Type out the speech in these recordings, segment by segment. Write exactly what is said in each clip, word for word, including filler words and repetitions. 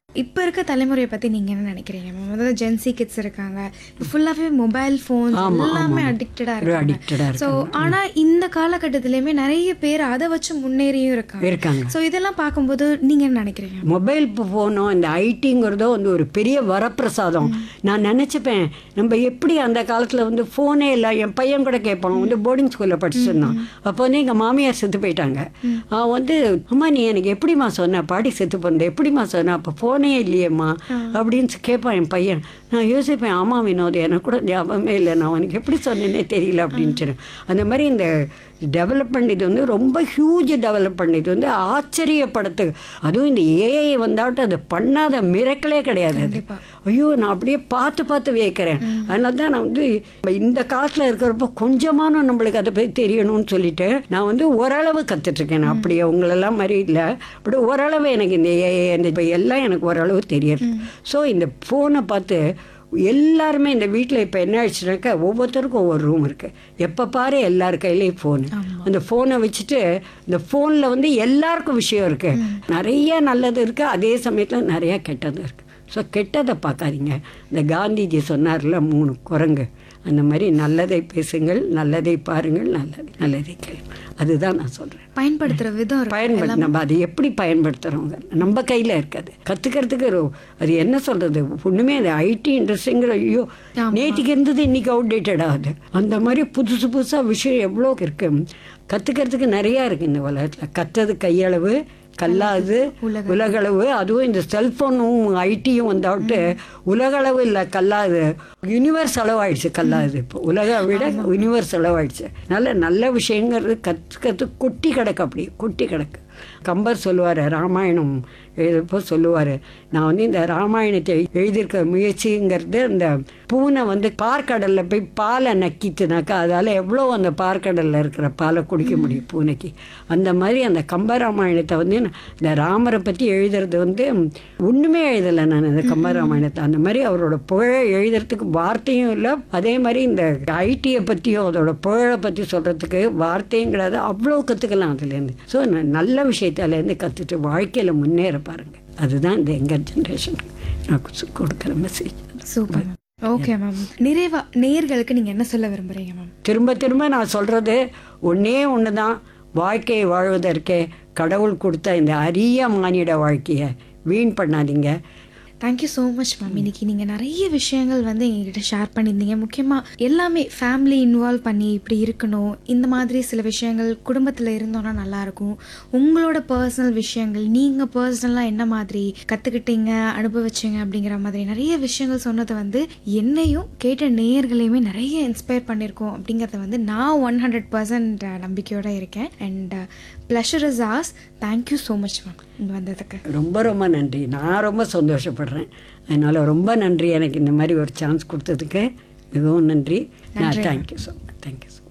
இப்போ இருக்க தலைமுறையை பற்றி நீங்கள் என்ன நினைக்கிறீங்க மேம்? அதாவது ஜென்சி கிட்ஸ் இருக்காங்க, ஃபுல்லாகவே மொபைல் ஃபோன் எல்லாமே அடிக்டடாக இருக்காங்க. ஸோ ஆனால் இந்த காலகட்டத்திலையுமே நிறைய பேர் அதை வச்சு முன்னேறியும் இருக்காங்க இருக்காங்க ஸோ இதெல்லாம் பார்க்கும்போது நீங்கள் என்ன நினைக்கிறீங்க? மொபைல் ஃபோனோ இந்த ஐடிங்கிறதோ வந்து ஒரு பெரிய வரப்பிரசாதம். நான் நினச்சிப்பேன், நம்ம எப்படி அந்த காலத்தில் வந்து ஃபோனே இல்லை. என் பையன் கூட கேட்பான், வந்து போர்டிங் ஸ்கூலில் படிச்சுட்டு இருந்தான். அப்போ வந்து எங்கள் மாமியார் செத்து போயிட்டாங்க. அவன் வந்து, அம்மா நீ எனக்கு எப்படிம்மா சொன்ன, பாட்டி செத்து போனது எப்படிம்மா சொன்ன, அப்போ ஃபோனே இல்லையம்மா அப்படின்னு கேட்பான் என் பையன். நான் யோசிப்பேன், ஆமாம் வினோத், எனக்கு கூட ஞாபகமே இல்லை, நான் அவனுக்கு எப்படி சொன்னேன்னே தெரியல அப்படின்ட்டு. அந்த மாதிரி இந்த டெவலப்மெண்ட் இது வந்து ரொம்ப ஹியூஜ் டெவலப்மெண்ட். இது வந்து ஆச்சரியப்படுத்து. அதுவும் இந்த ஏஐ வந்தாட்டு அது பண்ணாத மிரக்கலே கிடையாது. அது ஐயோ நான் அப்படியே பார்த்து பார்த்து வியக்கிறேன். அதனால தான் நான் வந்து இந்த காலத்தில் இருக்கிறப்போ கொஞ்சமான நம்மளுக்கு அதை பற்றி தெரியணும்னு சொல்லிட்டு நான் வந்து ஓரளவு கற்றுட்ருக்கேன். நான் அப்படியே உங்களெல்லாம் மாதிரி இல்லை, அப்படி ஓரளவு எனக்கு இந்த ஏஐ இந்த இப்போ எல்லாம் எனக்கு ஓரளவு தெரியுது. ஸோ இந்த ஃபோனை பார்த்து எல்லாருமே இந்த வீட்டில் இப்போ என்ன ஆயிடுச்சுனாக்கா, ஒவ்வொருத்தருக்கும் ஒவ்வொரு ரூம் இருக்குது. எப்போ பாரு எல்லார் கையிலையும் ஃபோனு. அந்த ஃபோனை வச்சுட்டு இந்த ஃபோனில் வந்து எல்லாருக்கும் விஷயம் இருக்குது. நிறைய நல்லது இருக்குது, அதே சமயத்தில் நிறையா கெட்டது இருக்குது. ஸோ கெட்டதை பார்க்காதீங்க. இந்த காந்திஜி சொன்னார்ல மூணு குரங்கு, அந்த மாதிரி நல்லதை பேசுங்கள், நல்லதை பாருங்கள், நல்லதை நல்லதை கேளுங்கள். அதுதான் நான் சொல்கிறேன். பயன்படுத்துகிற விதம் பயன்படுத்த நம்ம அதை எப்படி பயன்படுத்துகிறோங்க நம்ம கையில் இருக்காது. கற்றுக்கிறதுக்கு அது என்ன சொல்கிறது, ஒன்றுமே அது ஐடி இண்டஸ்ட்ரிங்கிற ஐயோ நேற்றுக்கு இருந்தது இன்றைக்கி அவுடேட்டட் ஆகுது. அந்த மாதிரி புதுசு புதுசாக விஷயம் எவ்வளோ இருக்குது. கற்றுக்கிறதுக்கு நிறையா இருக்குது இந்த உலகத்தில். கற்றது கையளவு கல்லாது உலகளவு. அதுவும் இந்த செல்ஃபோனும் ஐடியும் வந்தாவிட்டு உலகளவு இல்லை கல்லாது, யூனிவர்ஸ் அளவாயிடுச்சு. கல்லாது இப்போ உலக விட யூனிவர்ஸ் அளவாயிடுச்சு. நல்ல நல்ல விஷயங்கிறது கற்றுக்கிறது கொட்டி கிடக்கு, அப்படி கொட்டி கிடக்கு. கம்பர் சொல்லுவார், ராமாயணம் எழுதப்போ சொல்லுவார், நான் வந்து இந்த ராமாயணத்தை எழுதியிருக்க முயற்சிங்கிறது அந்த பூனை வந்து பார்க்கடலில் போய் பாலை நக்கிச்சுனாக்கா அதால் எவ்வளோ அந்த பார்க்கடலில் இருக்கிற பாலை குடிக்க முடியும் பூனைக்கு. அந்த மாதிரி அந்த கம்பராமாயணத்தை வந்து இந்த ராமரை பற்றி எழுதுறது வந்து ஒன்றுமே எழுதலை நான் அந்த கம்பராமாயணத்தை. அந்த மாதிரி அவரோட புகழை எழுதுறதுக்கு வார்த்தையும் இல்லை. அதே மாதிரி இந்த ஐடியை பற்றியும் அதோட புகழை பற்றி சொல்கிறதுக்கு வார்த்தைங்கிறத அவ்வளோ கற்றுக்கலாம் அதுலேருந்து. ஸோ நல்ல விஷயத்தாலேருந்து கற்றுட்டு வாழ்க்கையில் முன்னேற பாருங்கள். அதுதான் இந்த எங்கர் ஜென்ரேஷன் நான் கொடுக்குற மெசேஜ். சூப்பர். ஓகே மேம், நிறைவா நேயர்களுக்கு நீங்கள் என்ன சொல்ல விரும்புகிறீங்க மேம்? திரும்ப திரும்ப நான் சொல்கிறது ஒன்றே ஒன்று தான், வாழ்க்கையை வாழ்வதற்கே கடவுள் கொடுத்த இந்த அரிய மானிட வாழ்க்கையை வீண் பண்ணாதீங்க. Thank you so much ma'am. இன்னைக்கு நீங்கள் நிறைய விஷயங்கள் வந்து எங்ககிட்ட ஷேர் பண்ணியிருந்தீங்க. முக்கியமாக எல்லாமே ஃபேமிலி இன்வால்வ் பண்ணி இப்படி இருக்கணும், இந்த மாதிரி சில விஷயங்கள் குடும்பத்தில் இருந்தோன்னா நல்லாயிருக்கும். உங்களோட பர்சனல் விஷயங்கள், நீங்கள் பர்சனலாக என்ன மாதிரி கற்றுக்கிட்டீங்க, அனுபவிச்சிங்க அப்படிங்கிற மாதிரி நிறைய விஷயங்கள் சொன்னது வந்து என்னையும் கேட்ட நேயர்களையுமே நிறைய இன்ஸ்பயர் பண்ணியிருக்கோம் அப்படிங்கிறத வந்து நான் ஒன் ஹண்ட்ரட் பர்சன்ட் நம்பிக்கையோடு இருக்கேன். And pleasure is as. Thank you so much ma'am இங்கே வந்ததுக்கு. ரொம்ப ரொம்ப நன்றி. நான் ரொம்ப சந்தோஷப்படுறேன். அதனால் ரொம்ப நன்றி, எனக்கு இந்த மாதிரி ஒரு சான்ஸ் கொடுத்ததுக்கு மிகவும் நன்றி. Thank you so much. Thank you so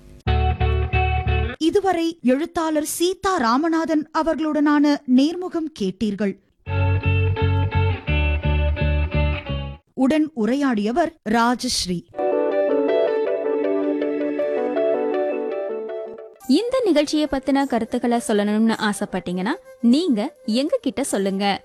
much. இதுவரை எழுத்தாளர் சீதா ராமநாதன் அவர்களுடனான நேர்முகம் கேட்டீர்கள். உடன் உரையாடியவர் ராஜஸ்ரீ. இந்த நிகழ்ச்சியை பத்தின கருத்துக்களை சொல்லணும்னு ஆசைப்பட்டீங்கன்னா நீங்க எங்க கிட்ட சொல்லுங்க.